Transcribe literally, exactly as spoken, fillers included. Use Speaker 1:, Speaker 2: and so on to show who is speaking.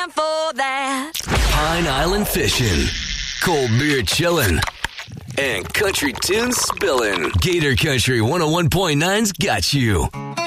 Speaker 1: for that.
Speaker 2: Pine Island fishing, cold beer chilling, and country tunes spilling. Gator Country one oh one point nine's got you.